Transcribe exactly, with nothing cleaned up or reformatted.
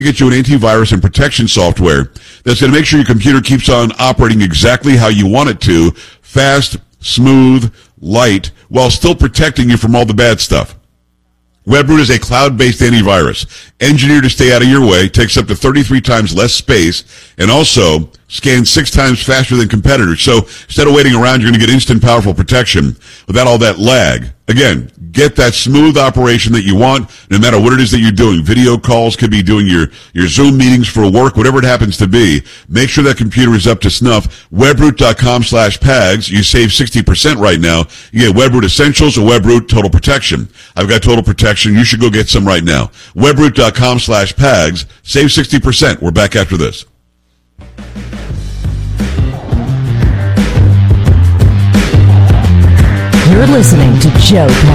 get you an antivirus and protection software that's going to make sure your computer keeps on operating exactly how you want it to, fast, smooth, light, while still protecting you from all the bad stuff. Webroot is a cloud-based antivirus, engineered to stay out of your way, takes up to thirty-three times less space, and also scans six times faster than competitors. So instead of waiting around, you're going to get instant, powerful protection without all that lag. Again, get that smooth operation that you want, no matter what it is that you're doing. Video calls, could be doing your, your Zoom meetings for work, whatever it happens to be. Make sure that computer is up to snuff. Webroot.com slash PAGS. You save sixty percent right now. You get Webroot Essentials or Webroot Total Protection. I've got Total Protection. You should go get some right now. Webroot.com slash PAGS. Save sixty percent. We're back after this. You're listening to Joe